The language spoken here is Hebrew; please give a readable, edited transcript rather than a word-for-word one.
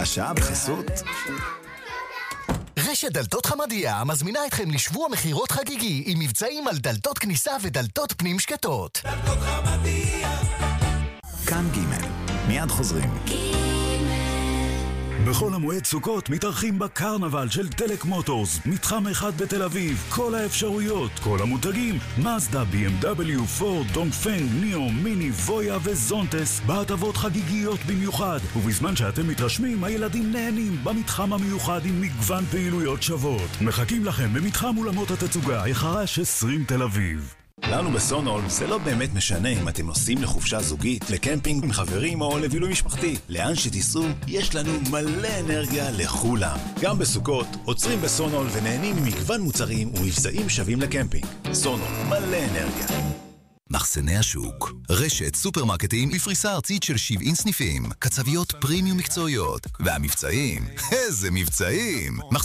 השעה בחסות רשת דלתות חמדיה מזמינה אתכם לשבוע מחירות חגיגי עם מבצעים על דלתות כניסה ודלתות פנים שקטות. דלתות חמדיה. כאן ג' מיד חוזרים. בכל המועד סוכות מתארחים בקרנבל של טלק מוטורס, מתחם אחד בתל אביב. כל האפשרויות, כל המותגים, מזדה, BMW, פורד, דונגפנג, ניאו, מיני, וויה וזונטס, בהטבות חגיגיות במיוחד. ובזמן שאתם מתרשמים, הילדים נהנים במתחם המיוחד עם מגוון פעילויות שוות. מחכים לכם במתחם אולמות התצוגה, החרש 20 תל אביב. לנו בסונול זה לא באמת משנה אם אתם נוסעים לחופשה זוגית, לקמפינג עם חברים או לבילוי משפחתי. לאן שתיסעו, יש לנו מלא אנרגיה לכולם. גם בסוכות, עוצרים בסונול ונהנים ממגוון מוצרים ומבצעים שווים לקמפינג. סונול, מלא אנרגיה. מחסני השוק, רשת סופרמרקטים בפריסה ארצית של 70 סניפים, קצביות פרימיום מקצועיות, והמבצעים, איזה מבצעים!